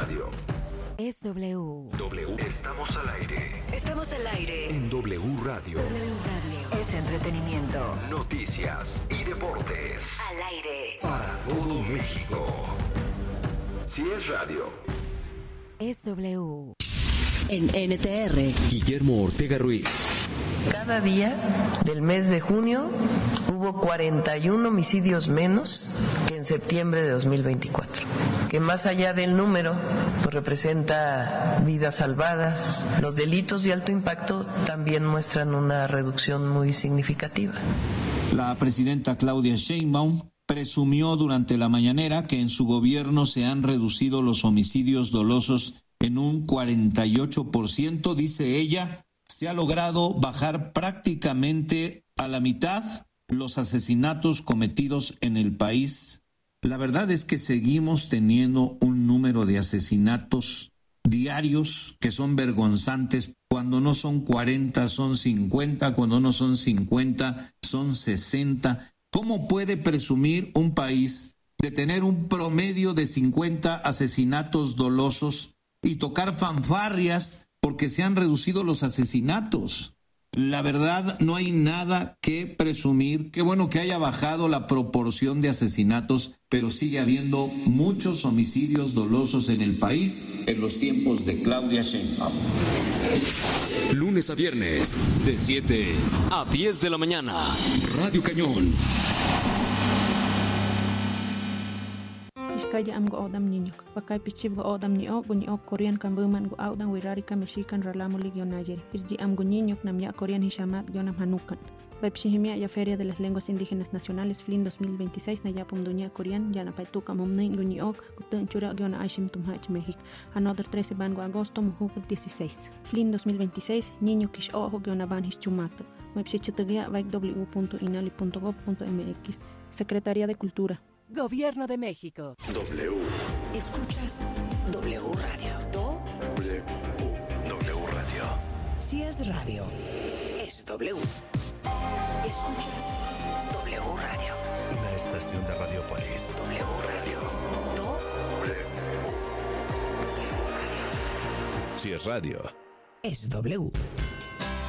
radio. Es W. Estamos al aire. Estamos al aire. En W Radio. W Radio. Es entretenimiento. Noticias y deportes. Al aire. Para todo México. Si es radio. Es W. En NTR. Guillermo Ortega Ruiz. Cada día del mes de junio hubo 41 homicidios menos que en septiembre de 2024, que más allá del número pues representa vidas salvadas. Los delitos de alto impacto también muestran una reducción muy significativa. La presidenta Claudia Sheinbaum presumió durante la mañanera que en su gobierno se han reducido los homicidios dolosos en un 48%, dice ella. Se ha logrado bajar prácticamente a la mitad los asesinatos cometidos en el país. La verdad es que seguimos teniendo un número de asesinatos diarios que son vergonzantes. Cuando no son 40, son 50, cuando no son 50, son 60. ¿Cómo puede presumir un país de tener un promedio de 50 asesinatos dolosos y tocar fanfarrias porque se han reducido los asesinatos? La verdad, no hay nada que presumir. Qué bueno que haya bajado la proporción de asesinatos, pero sigue habiendo muchos homicidios dolosos en el país en los tiempos de Claudia Sheinbaum. Lunes a viernes, de 7 a 10 de la mañana. Radio Cañón. Iskaya am go odam niñok. Pakai pichib go odam niok Korean kan buman go audang wirari kan Mexican ralamuli gyonayer. Irji am go niñok nam ya Korean hishamat gyonam hanukan. Pepsihimia ya Feria de las Lenguas Indígenas Nacionales FLIN 2026 na yapum dunia Korean ya na paituka momnin guniok kutun chura gyona aishim tumhach México. Another 13 ban go agosto muhuk 16. FLIN 2026 niño kish ojo gyona ban hischumato. Mepsichitagia vaik w.inali.gov.mx. Secretaría de Cultura. Gobierno de México. W. Escuchas W Radio. W. W Radio. Si es radio, es W. Escuchas W Radio. La estación de Radiopolis. W Radio. W. W Radio. Si es radio. Es W.